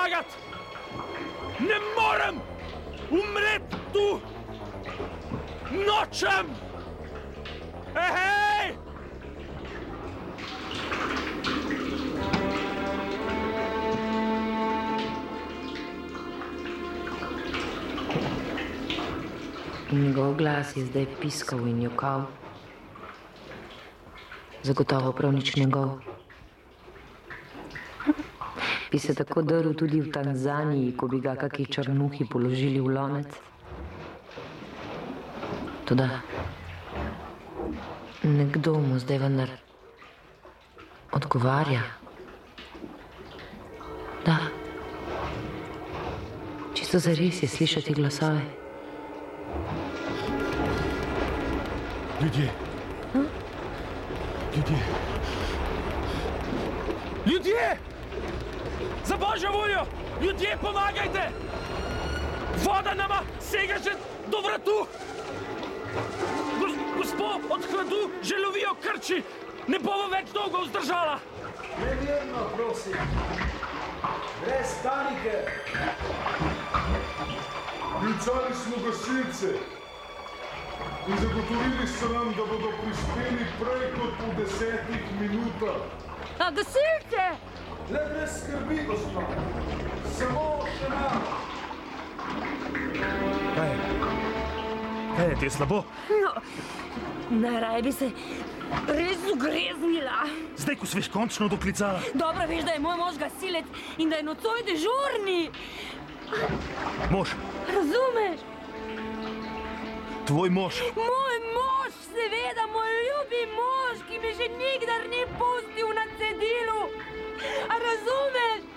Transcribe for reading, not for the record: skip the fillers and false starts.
pomagati! Ne morem umreti tu! Nočem! Hej! Njegov glas je zdaj piskal in jokal. Zagotovo prav nič njegov. Bi se tako drl tudi v Tanzaniji, ko bi ga kaki črnuhi položili v lonec. Toda nekdo mu zdaj vendar odgovarja. Da, čisto zares je slišati glasove. Ljudje! Ljudje! Ljudje! Za Božjo voljo! Ljudje, pomagajte! Voda nama sega že do vratu! Gospod, od hladu že lovijo krči! Ne bomo več dolgo vzdržala! Nemirno, prosim! Brez panike! Klicali smo gasilce in zagotovili so nam, da bodo prispeli prej kot po 10 minutah. A gasilce? Le brez skrbi, gospod. Samo še nam. Kaj je ti slabo? No, najraje bi se res ugreznila. Zdaj, ko si veš končno doklicala. Dobro veš, da je moj mož gasilec in da je nocoj dežurni. Mož. Razumeš? Tvoj mož. Moj mož, seveda, moj ljubi mož, ki me že nikdar ni pustil na cedilu. A razumeš?